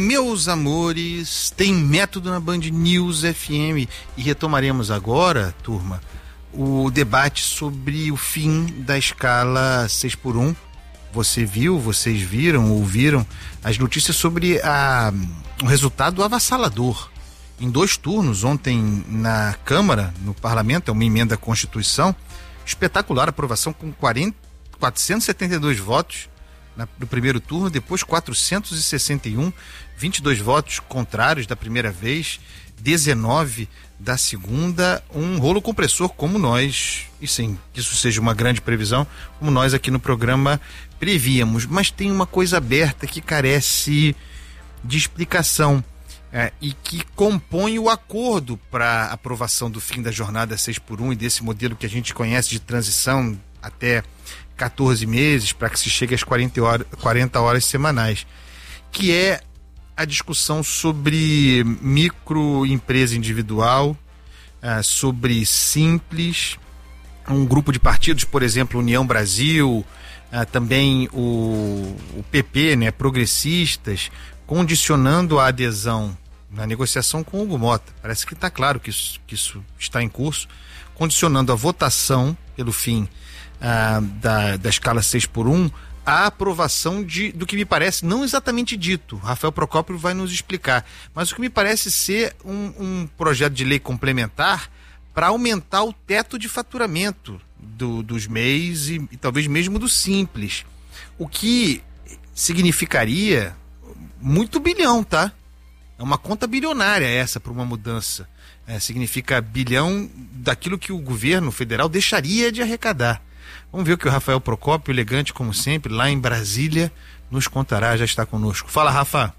meus amores, tem método na Band News FM e retomaremos agora, turma, o debate sobre o fim da escala 6x1. Vocês viram, ouviram as notícias sobre o resultado avassalador. Em 2 turnos, ontem na Câmara, no Parlamento, é uma emenda à Constituição, espetacular aprovação com 472 votos no primeiro turno, depois 461, 22 votos contrários da primeira vez, 19 da segunda, um rolo compressor como nós, e sim, que isso seja uma grande previsão, como nós aqui no programa prevíamos. Mas tem uma coisa aberta que carece de explicação e que compõe o acordo para aprovação do fim da jornada 6x1 e desse modelo que a gente conhece de transição até 14 meses para que se chegue às 40 horas semanais, que é a discussão sobre microempresa individual, sobre Simples, um grupo de partidos, por exemplo, União Brasil, também o PP, né, progressistas, condicionando a adesão na negociação com o Hugo Mota. Parece que está claro que isso está em curso, condicionando a votação pelo fim da escala 6x1 a aprovação do que me parece, não exatamente dito, Rafael Procópio vai nos explicar, mas o que me parece ser um projeto de lei complementar para aumentar o teto de faturamento dos MEIs e talvez mesmo do Simples, o que significaria muito bilhão, tá? É uma conta bilionária essa para uma mudança, significa bilhão daquilo que o governo federal deixaria de arrecadar. Vamos ver o que o Rafael Procópio, elegante como sempre, lá em Brasília, nos contará, já está conosco. Fala, Rafa.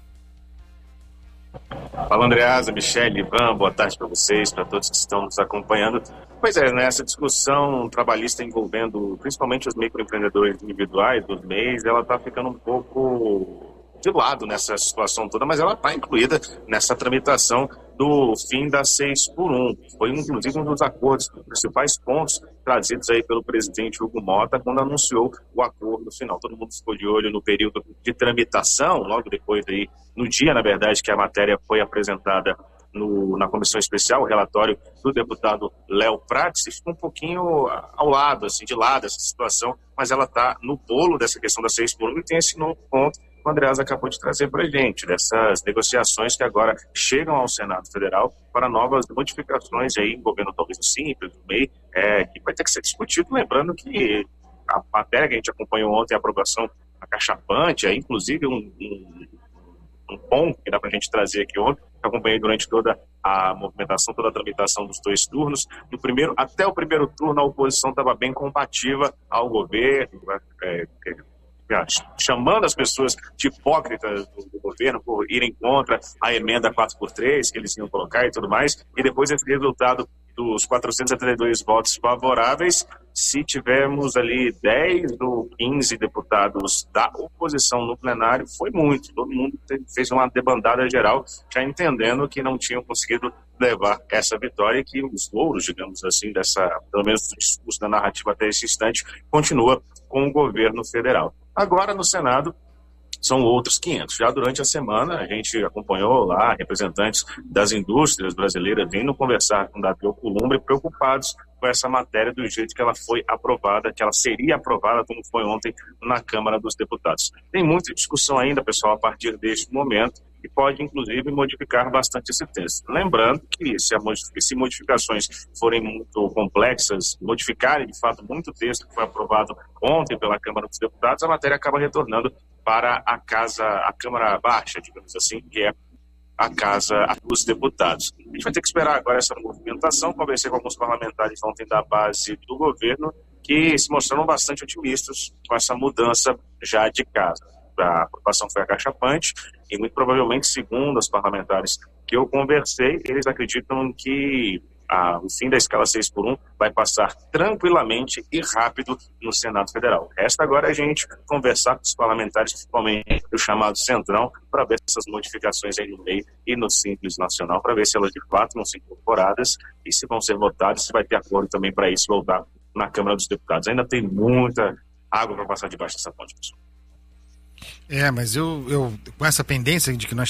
Fala, Andreasa, Michele, Ivan, boa tarde para vocês, para todos que estão nos acompanhando. Pois é, né, essa discussão trabalhista envolvendo principalmente os microempreendedores individuais, dos MEIs, ela está ficando um pouco de lado nessa situação toda, mas ela está incluída nessa tramitação do fim da 6x1. Foi inclusive um dos acordos, dos principais pontos trazidos aí pelo presidente Hugo Mota quando anunciou o acordo final. Todo mundo ficou de olho no período de tramitação, logo depois aí, no dia, na verdade, que a matéria foi apresentada na comissão especial, o relatório do deputado Léo Prates, ficou um pouquinho ao lado, assim, de lado essa situação, mas ela está no bolo dessa questão da 6x1 e tem esse novo ponto que o Andreasa acabou de trazer para a gente, dessas negociações que agora chegam ao Senado Federal para novas modificações aí envolvendo talvez o Simples, o MEI, que vai ter que ser discutido, lembrando que a matéria que a gente acompanhou ontem, a aprovação acachapante, inclusive um ponto que dá para a gente trazer aqui ontem, que acompanhei durante toda a movimentação, toda a tramitação dos 2 turnos. Até o primeiro turno, a oposição estava bem compatível ao governo, chamando as pessoas de hipócritas do governo por irem contra a emenda 4x3 que eles iam colocar e tudo mais, e depois esse resultado dos 472 votos favoráveis, se tivermos ali 10 ou 15 deputados da oposição no plenário, foi muito. Todo mundo fez uma debandada geral, já entendendo que não tinham conseguido levar essa vitória e que os louros, digamos assim, pelo menos do discurso da narrativa até esse instante, continua com o governo federal. Agora, no Senado, são outros 500. Já durante a semana, a gente acompanhou lá representantes das indústrias brasileiras vindo conversar com o Davi Alcolumbre, preocupados com essa matéria do jeito que ela foi aprovada, que ela seria aprovada como foi ontem na Câmara dos Deputados. Tem muita discussão ainda, pessoal, a partir deste momento, e pode, inclusive, modificar bastante esse texto. Lembrando que se modificações forem muito complexas, modificarem, de fato, muito texto que foi aprovado ontem pela Câmara dos Deputados, a matéria acaba retornando para a Câmara Baixa, digamos assim, que é a Casa dos Deputados. A gente vai ter que esperar agora essa movimentação. Conversei com alguns parlamentares ontem da base do governo que se mostraram bastante otimistas com essa mudança já de casa. A aprovação foi acachapante e muito provavelmente, segundo os parlamentares que eu conversei, eles acreditam que o fim da escala 6x1 vai passar tranquilamente e rápido no Senado Federal. Resta agora a gente conversar com os parlamentares, principalmente do chamado Centrão, para ver essas modificações aí no MEI e no Simples Nacional, para ver se elas de fato vão ser incorporadas e se vão ser votadas, se vai ter acordo também para isso voltar na Câmara dos Deputados. Ainda tem muita água para passar debaixo dessa ponte, pessoal. Mas eu com essa pendência de que nós